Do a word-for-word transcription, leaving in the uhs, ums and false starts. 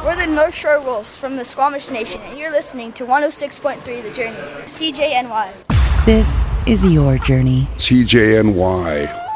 We're the North Shore Wolves from the Squamish Nation, and you're listening to one oh six point three The Journey, C J N Y. This is your journey. C J N Y.